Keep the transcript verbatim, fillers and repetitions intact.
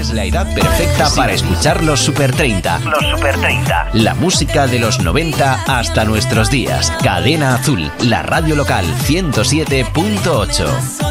Es la edad perfecta para escuchar los Super treinta. Los Super treinta. La música de los noventa hasta nuestros días. Cadena Azul, la radio local ciento siete punto ocho.